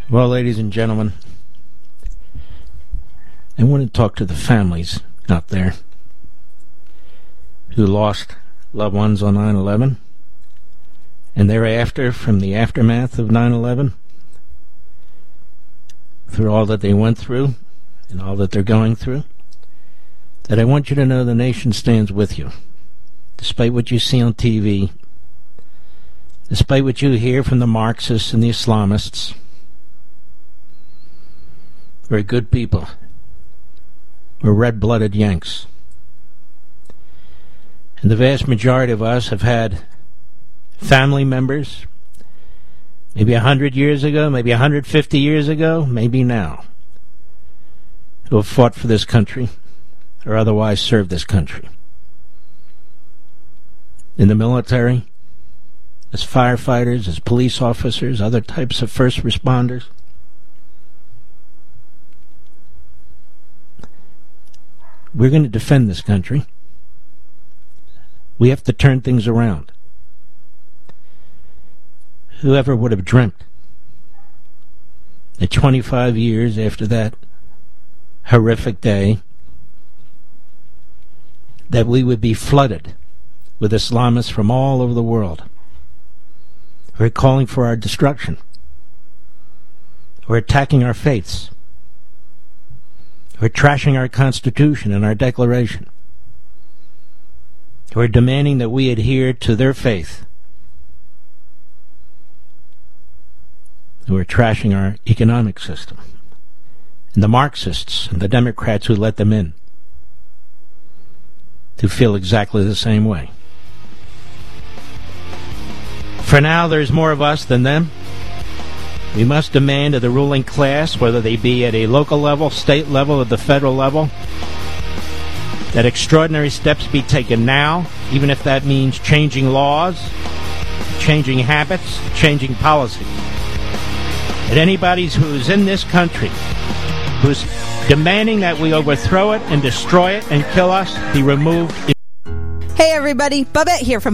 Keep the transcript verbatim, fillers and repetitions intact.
Well, ladies and gentlemen, I want to talk to the families out there who lost loved ones on nine eleven and thereafter from the aftermath of nine eleven, through all that they went through and all that they're going through, that I want you to know the nation stands with you, despite what you see on T V, despite what you hear from the Marxists and the Islamists. We're good people. We're red-blooded Yanks. And the vast majority of us have had family members, maybe a hundred years ago, maybe a hundred fifty years ago, maybe now, who have fought for this country or otherwise served this country. In the military, as firefighters, as police officers, other types of first responders. We're going to defend this country. We have to turn things around. Whoever would have dreamt that twenty-five years after that horrific day that we would be flooded with Islamists from all over the world who are calling for our destruction, who are attacking our faiths, who are trashing our Constitution and our Declaration, who are demanding that we adhere to their faith, who are trashing our economic system, and the Marxists and the Democrats who let them in, who feel exactly the same way. For now, there's more of us than them. We must demand of the ruling class, whether they be at a local level, state level, or the federal level, that extraordinary steps be taken now, even if that means changing laws, changing habits, changing policies. That anybody who's in this country who's demanding that we overthrow it and destroy it and kill us be removed. Hey everybody, Babette here from